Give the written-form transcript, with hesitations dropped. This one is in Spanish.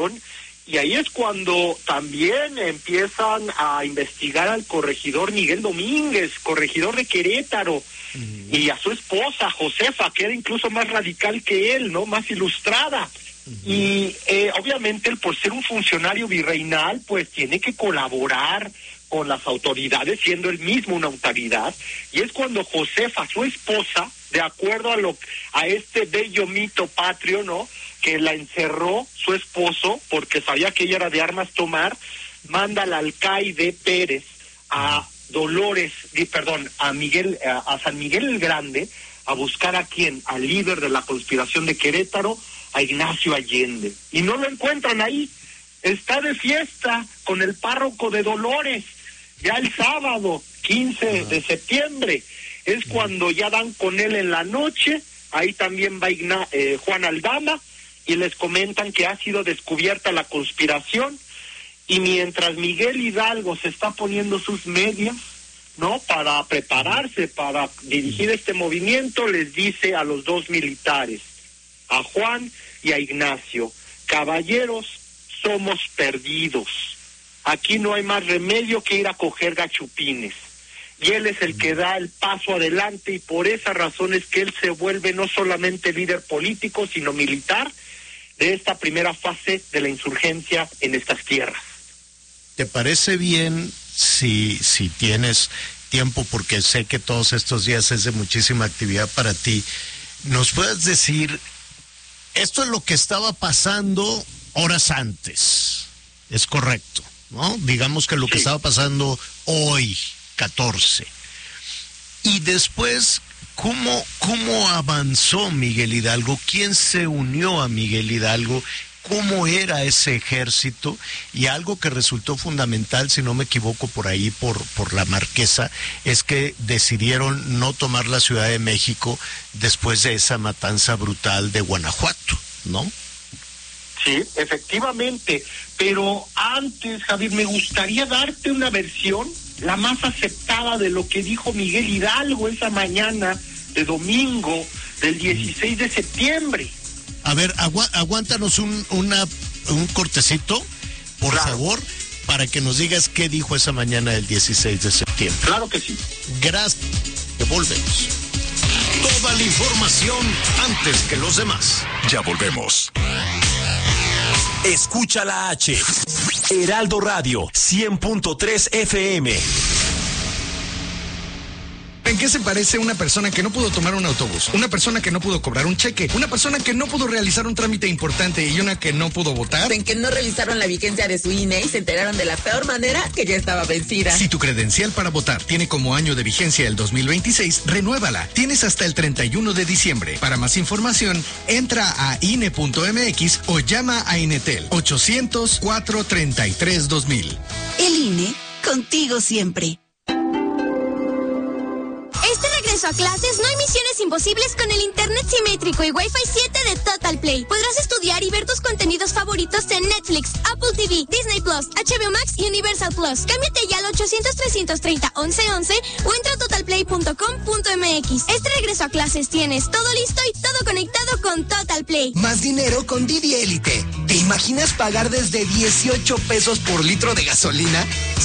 Y ahí es cuando también empiezan a investigar al corregidor Miguel Domínguez, corregidor de Querétaro, y a su esposa Josefa, que era incluso más radical que él, ¿no? Más ilustrada. Y obviamente él, por ser un funcionario virreinal, pues tiene que colaborar con las autoridades, siendo él mismo una autoridad. Y es cuando Josefa, su esposa, de acuerdo a este bello mito patrio, ¿no?, que la encerró su esposo porque sabía que ella era de armas tomar, manda al alcaide Pérez a a San Miguel el Grande a buscar a quién, al líder de la conspiración de Querétaro, a Ignacio Allende. Y no lo encuentran ahí, está de fiesta con el párroco de Dolores, ya el sábado 15 de septiembre, es cuando ya dan con él en la noche. Ahí también va Juan Aldama, y les comentan que ha sido descubierta la conspiración, y mientras Miguel Hidalgo se está poniendo sus medias, ¿no?, para prepararse, para dirigir este movimiento, les dice a los dos militares, a Juan y a Ignacio: caballeros, somos perdidos, aquí no hay más remedio que ir a coger gachupines. Y él es el que da el paso adelante, y por esa razón es que él se vuelve no solamente líder político, sino militar de esta primera fase de la insurgencia en estas tierras. ¿Te parece bien, si tienes tiempo, porque sé que todos estos días es de muchísima actividad para ti, nos puedes decir, esto es lo que estaba pasando horas antes, es correcto, ¿no? Digamos que lo que estaba pasando hoy, 14. Y después, ¿cómo avanzó Miguel Hidalgo? ¿Quién se unió a Miguel Hidalgo? ¿Cómo era ese ejército? Y algo que resultó fundamental, si no me equivoco, por ahí, por la Marquesa, es que decidieron no tomar la Ciudad de México después de esa matanza brutal de Guanajuato, ¿no? Sí, efectivamente. Pero antes, Javier, me gustaría darte una versión, la más aceptada, de lo que dijo Miguel Hidalgo esa mañana de domingo del 16 de septiembre. A ver, aguántanos un cortecito, por favor, para que nos digas qué dijo esa mañana del 16 de septiembre. Claro que sí. Gracias. Que volvemos. Toda la información antes que los demás. Ya volvemos. Escucha la H. Heraldo Radio 100.3 FM. ¿En qué se parece una persona que no pudo tomar un autobús? Una persona que no pudo cobrar un cheque, una persona que no pudo realizar un trámite importante y una que no pudo votar. En que no revisaron la vigencia de su INE y se enteraron de la peor manera, que ya estaba vencida. Si tu credencial para votar tiene como año de vigencia el 2026, renuévala. Tienes hasta el 31 de diciembre. Para más información, entra a INE.mx o llama a Inetel 800-433-2000. El INE, contigo siempre. A clases, no hay misiones imposibles con el internet simétrico y Wi-Fi 7 de Total Play. Podrás estudiar y ver tus contenidos favoritos en Netflix, Apple TV, Disney Plus, HBO Max y Universal Plus. Cámbiate ya al 800-330-1111 o entra a totalplay.com.mx. Este regreso a clases tienes todo listo y todo conectado con Total Play. Más dinero con Didi Élite. ¿Te imaginas pagar desde 18 pesos por litro de gasolina?